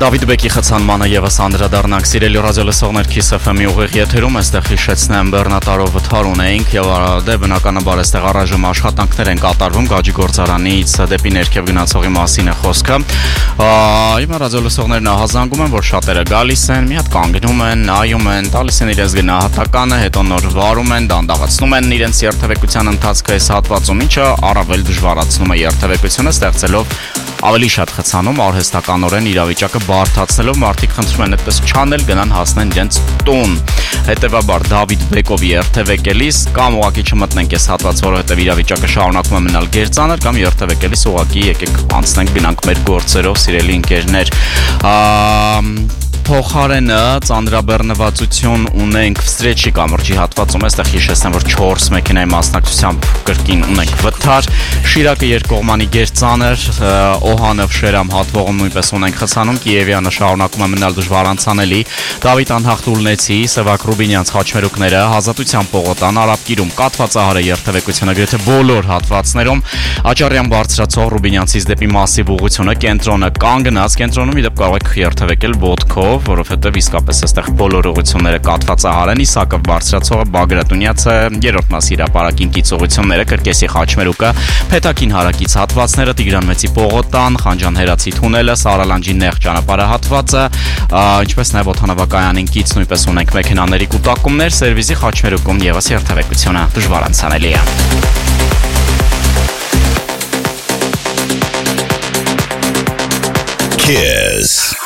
Դավիթ Բեկի խցանմանը եւս անդրադառնանք սիրելի ռադիոլսողներ Kiss FM-ի ուղիղ եթերում այստեղ հիշեցնեմ Բեռնատարով Թարուն էինք եւ դե բնականաբար այստեղ առայժմ աշխատանքներ են կատարվում Գաջի գործարանից դեպի ներքև գնացողի մասին է խոսքը հիմա ռադիոլսողներն ահազանգում են որ շատերը գալիս են մի հատ կանգնում են նայում են տալիս են իրենց գնահատականը հետո նոր վարում են դանդաղացնում են իրենց երթևեկության ընթացքը այս հատվածում ինչը առավել դժվարացնում է երթևեկությունը ստեղծելով ավելի շատ խցանում արհեստականորեն իրավիճակը բարդացնելով մարդիկ խնդրում են այդպես չանել գնան հասնեն իրենց տուն հետեւաբար Դավիթ Բեկովի երթևեկելիս կամ ուղղակի չմտնենք այս հատված որովհետև իրավիճակը շարունակում է մնալ գերծանր կամ երթևեկելիս ուղղակի եկեք անցնենք գնանք մեր գործերով սիրելի ընկերներ Փոխարենը ծանրաբեռնվածություն ունենք Վստրեչի կամրջի հատվածում այստեղ հիշեցնեմ որ 4 մեքենայի մասնակցությամբ կրկին ունենք վթար Շիրակը երկկողմանի գերծանր Օհանով Շերամ հատվողում նույնպես ունենք խցանում Կիևյանը շարունակում է մնալ դժվար անցանելի Դավիթ Անհախտուլնեցի Սևակ Ռուբինյանց խաչմերուկները Ազատության պողոտան Արաբկիրում կաթվածահարը երթևեկությունը գրեթե բոլոր հատվածներում Աճարյան բարձրացող Ռուբինյանցից դեպի Մասիվ ուղղությունը կենտրոնը կանգնած կենտրոնում իդեպ կարող եք երթևեկել ոտքով որովհետև իսկապես այստեղ բոլոր ուղղությունները կաթվածահար են Իսակով բարձրացողը Բագրատունյացը երրորդ մասի հրապարակին կից ուղղությունները Կրկեսի խաչմերուկը Փեթակին հարակից հատվածները Տիգրան Մեծի պողոտան Խանջան Հերացի թունելը Սարալանջի նեղ ճանապարհը հատվածը ինչպես նաև օդանավակայանին կից նույնպես ունենք մեքենաների կուտակումներ Սերվիզի խաչմերուկում եւս երթևեկությունը դժվար անցանելի է Kiss